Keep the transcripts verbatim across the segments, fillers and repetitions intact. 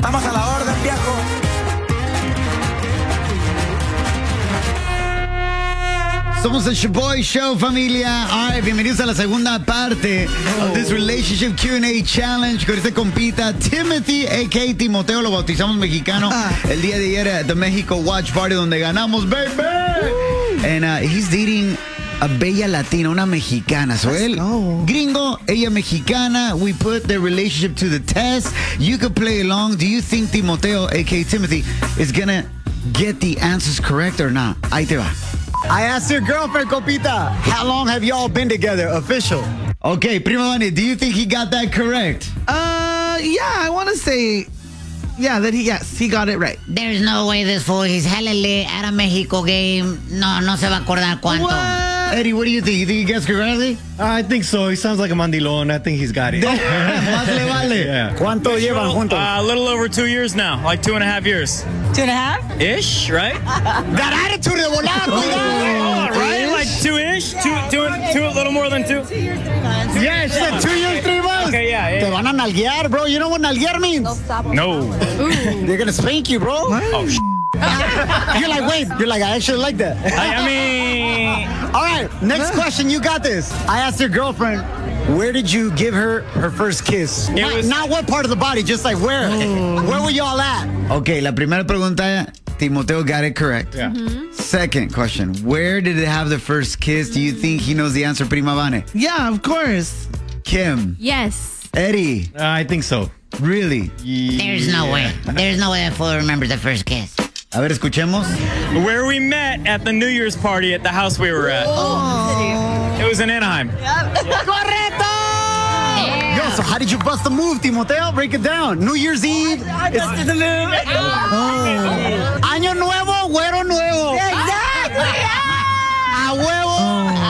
Estamos a la orden, viejo. Somos el Shaboy Show, familia. All right, bienvenidos a la segunda parte of this relationship Q and A challenge con este compita Timothy, a k a. Timoteo, lo bautizamos mexicano el día de ayer at the Mexico Watch Party donde ganamos, baby. And uh, he's dating a bella latina, una mexicana. So él, gringo, ella mexicana. We put their relationship to the test. You could play along. Do you think Timoteo, a k a. Timothy, is gonna get the answers correct or not? Ahí te va. I asked your girlfriend, Copita, how long have y'all been together, official? Okay, Prima Vani, do you think he got that correct? Uh, yeah, I want to say, yeah, that he, yes, he got it right. There's no way this fool, he's hella lit at a Mexico game. No, no se va a acordar cuánto. What? Eddie, what do you think? You think he gets correctly? I think so. He sounds like a mandilón. I think he's got it. Más le vale. Yeah. ¿Cuánto llevan juntos? Uh, a little over two years now, like two and a half years. Two and a half? Ish, right? That attitude de volada, cuidado. Right? Like two-ish? Two, two, two, a little more than two? Two years, three months. Yeah, she said two years, three months. Okay, yeah, yeah. Te van a nalguear, bro. You know what nalguear means? No. They're going to spank you, bro. Oh, sh**. You're like, wait. You're like, I actually like that. I, I mean... All right, next question. You got this. I asked your girlfriend, where did you give her her first kiss? It Not, was- not what part of the body, just like where. Where were y'all at? Okay, la primera pregunta, Timoteo got it correct. Yeah. Second question, where did it have the first kiss? Do you think he knows the answer, Prima Vane? Yeah, of course. Kim, Yes. Eddie, Uh, I think so. really? There's no way. There's no way that fool remembers the first kiss. A ver, escuchemos. Where we met at the New Year's party at the house we were at. It was in Anaheim. Correcto! Yo, so how did you bust the move, Timoteo? Break it down. New Year's Eve. I busted the move. Oh. Año nuevo, güero nuevo. Exactly. A huevo.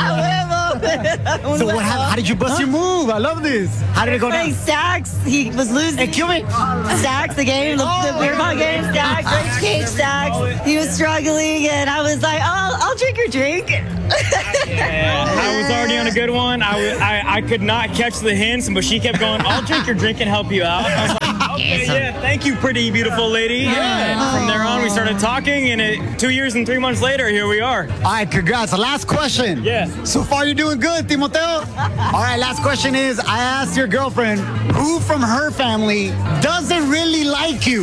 So what happened? How did you bust your move? I love this. How did it go Playing down? stacks. He was losing. Hey, kill me. Stacks, the game, the, the beer pong game, stacks, Rage Cage stacks. He was struggling, and I was like, oh, I'll drink your drink. Yeah, I was already on a good one. I, was, I, I could not catch the hints, but she kept going, I'll drink your drink and help you out. I was like, okay, yeah, thank you, pretty beautiful lady. Yeah. And from there on, we started talking, and it, two years and three months later, here we are. All right, congrats. The last question. Yes. So far, you're doing good, Timoteo. All right, last question is, I asked your girlfriend, who from her family doesn't really like you?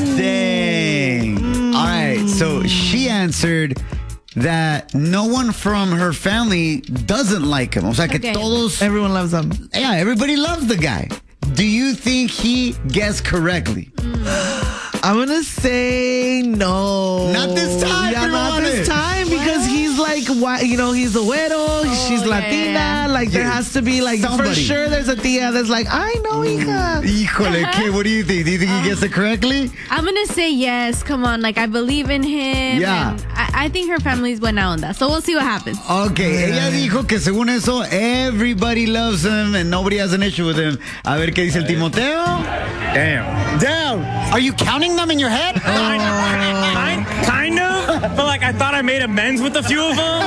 Dang. All right, so she answered that no one from her family doesn't like him. O sea, que Okay. todos, Everyone loves him. yeah, everybody loves the guy. Do you think he guessed correctly? I'm going to say no. Not this time, Yeah, Prima not this Vane. time because he's like, why, you know, he's a güero, she's yeah, Latina. yeah. Like, there Yeah. has to be, like, for Somebody. sure there's a tia that's like, I know, hija. Híjole, ¿qué? What do you think? Do you think he guessed it correctly? I'm going to say yes. Come on. Like, I believe in him. Yeah. And I, I think her family's buena onda. So we'll see what happens. Okay, ella dijo que según eso, everybody loves him and nobody has an issue with him. A ver qué dice el Timoteo. Damn. Damn. Are you counting them in your head? Kind, kind, kind of, but like I thought I made amends with a few of them.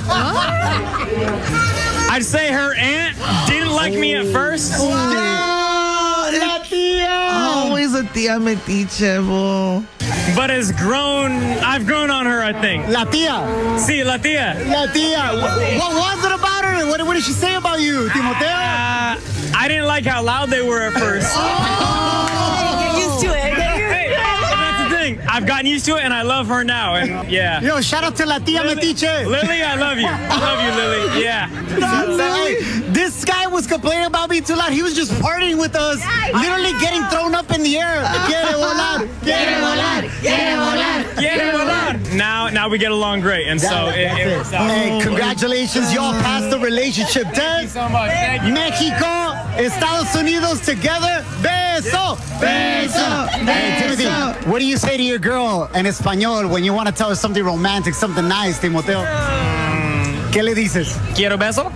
I'd say her aunt didn't like me at first. Oh, la tía. Always a tia metiche, bo. But has grown, I've grown on her, I think. La tía. See, la tia. La tía. What, what was it about her? What, what did she say about you, Timoteo? Uh, I didn't like how loud they were at first. Get used to it. Get used Hey, that's the thing. I've gotten used to it, and I love her now. And yeah. Yo, shout out to la tía metiche. Lily, I love you. I love you, Lily. Yeah. Hey, this guy was complaining about me too loud. He was just partying with us, literally getting thrown up in the air. Quiere volar, quiere volar, quiere volar. Yeah, well done. Now, now we get along great, and so it, it works out. Hey, congratulations, y'all passed the relationship Thank you test. so much. Thank you. Mexico, Estados Unidos together. Beso, beso, Hey, Timothy, what do you say to your girl in Espanol when you want to tell her something romantic, something nice, Timoteo? ¿Qué le dices? Quiero beso?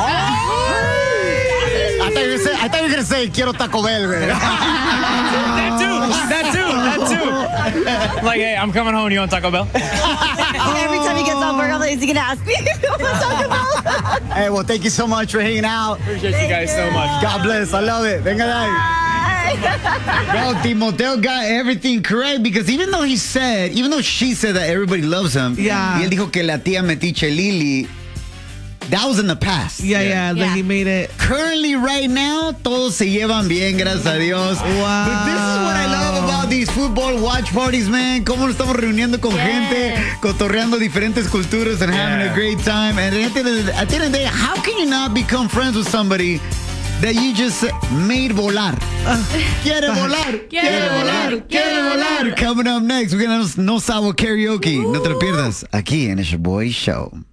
I thought you were gonna say, I thought you were gonna say quiero Taco Bell, güey. That too. That too. That too. Like, hey, I'm coming home. You want Taco Bell? Every time he gets off work, I'm like, is he gonna ask me if I want Taco Bell? Hey, well, thank you so much for hanging out. Appreciate you guys so much. God bless. I love it. Venga de ahí. Bro, Timoteo got everything correct because even though he said, even though she said that everybody loves him, Yeah. y él dijo que la tía metiche Lili, that was in the past. Yeah, yeah, Yeah. that he made it. Currently, right now, todos se llevan bien, gracias a Dios. Wow. But this is what I love about these football watch parties, man. Cómo nos estamos reuniendo con Yes. gente, cotorreando diferentes culturas and having Yeah. a great time. And at the, end of the, at the end of the day, how can you not become friends with somebody that you just made volar? Quiere volar, quiere volar, quiere volar. Coming up next, we're gonna have No Sabo Karaoke. No te lo pierdas, aquí en el Boy Show.